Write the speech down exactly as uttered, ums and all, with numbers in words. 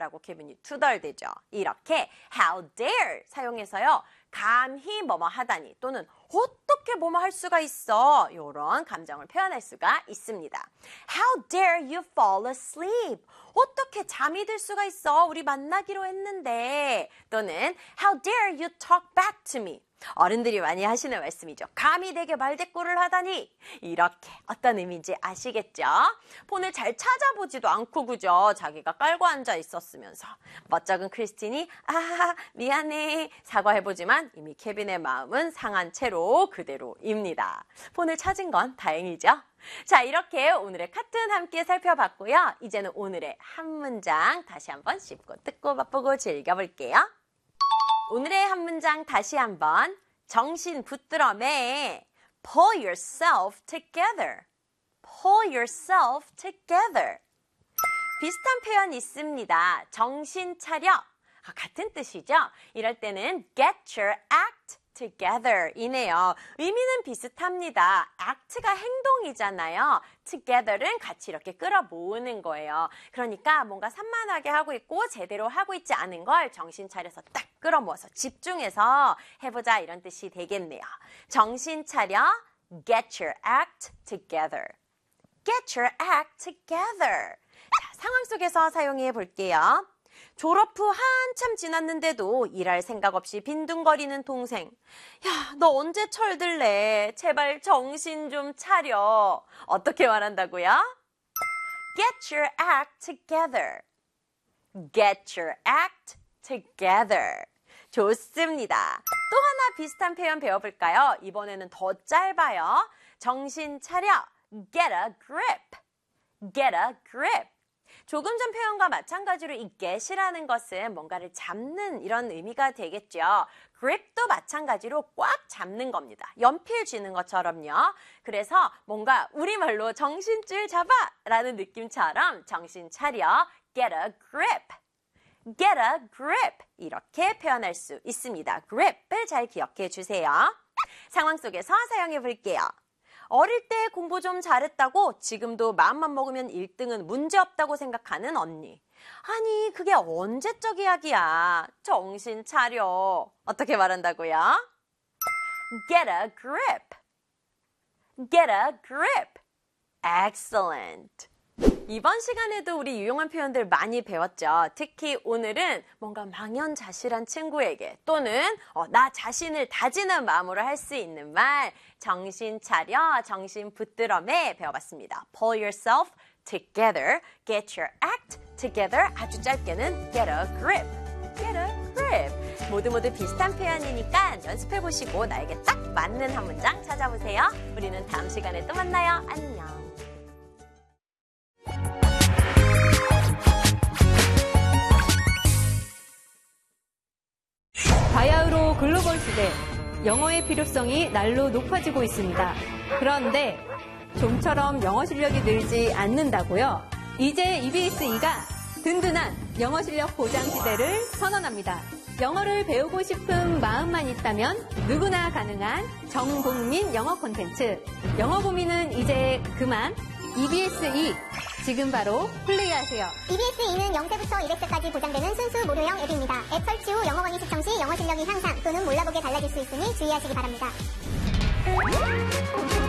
라고 케빈이 투덜대죠. 이렇게 how dare 사용해서요. 감히 뭐뭐 하다니 또는 어떻게 뭐뭐 할 수가 있어 이런 감정을 표현할 수가 있습니다. How dare you fall asleep? 어떻게 잠이 들 수가 있어? 우리 만나기로 했는데. 또는 How dare you talk back to me? 어른들이 많이 하시는 말씀이죠. 감히 내게 말대꾸를 하다니. 이렇게 어떤 의미인지 아시겠죠? 폰을 잘 찾아보지도 않고 그죠? 자기가 깔고 앉아 있었으면서 멋쩍은 크리스틴이 아 미안해 사과해보지만 이미 케빈의 마음은 상한 채로 그대로입니다. 폰을 찾은 건 다행이죠? 자, 이렇게 오늘의 카툰 함께 살펴봤고요. 이제는 오늘의 한 문장 다시 한번 씹고 뜯고 맛보고 즐겨볼게요. 오늘의 한 문장 다시 한번 정신 붙들어 매 Pull yourself together. Pull yourself together. 비슷한 표현 있습니다. 정신 차려. 아, 같은 뜻이죠? 이럴 때는 get your act together 이네요. 의미는 비슷합니다. act가 행동이잖아요. together는 같이 이렇게 끌어 모으는 거예요. 그러니까 뭔가 산만하게 하고 있고 제대로 하고 있지 않은 걸 정신 차려서 딱 끌어 모아서 집중해서 해보자 이런 뜻이 되겠네요. 정신 차려, get your act together. get your act together. 자, 상황 속에서 사용해 볼게요. 졸업 후 한참 지났는데도 일할 생각 없이 빈둥거리는 동생. 야, 너 언제 철들래? 제발 정신 좀 차려. 어떻게 말한다고요? Get your act together. Get your act together. 좋습니다. 또 하나 비슷한 표현 배워볼까요? 이번에는 더 짧아요. 정신 차려. Get a grip. Get a grip. 조금 전 표현과 마찬가지로 이 get이라는 것은 뭔가를 잡는 이런 의미가 되겠죠. grip도 마찬가지로 꽉 잡는 겁니다. 연필 쥐는 것처럼요. 그래서 뭔가 우리말로 정신줄 잡아 라는 느낌처럼 정신 차려, get a grip. get a grip. 이렇게 표현할 수 있습니다. grip을 잘 기억해 주세요. 상황 속에서 사용해 볼게요. 어릴 때 공부 좀 잘했다고 지금도 마음만 먹으면 일 등은 문제없다고 생각하는 언니. 아니, 그게 언제적 이야기야. 정신 차려. 어떻게 말한다고요? Get a grip. Get a grip. Excellent. 이번 시간에도 우리 유용한 표현들 많이 배웠죠. 특히 오늘은 뭔가 망연자실한 친구에게 또는 어, 나 자신을 다지는 마음으로 할 수 있는 말 정신 차려, 정신 붙들어 매 배워봤습니다. Pull yourself together, get your act together. 아주 짧게는 get a grip, get a grip. 모두 모두 비슷한 표현이니까 연습해보시고 나에게 딱 맞는 한 문장 찾아보세요. 우리는 다음 시간에 또 만나요. 안녕. 바야흐로 글로벌 시대, 영어의 필요성이 날로 높아지고 있습니다. 그런데 좀처럼 영어 실력이 늘지 않는다고요? 이제 이비에스이가 든든한 영어 실력 보장 시대를 선언합니다. 영어를 배우고 싶은 마음만 있다면 누구나 가능한 전국민 영어 콘텐츠. 영어 고민은 이제 그만. 이비에스이 지금 바로 플레이하세요. 이비에스이는 영 세부터 백 세까지 보장되는 순수 무료형 앱입니다. 앱 설치 후 영어 강의 시청 시 영어 실력이 향상 또는 몰라보게 달라질 수 있으니 주의하시기 바랍니다.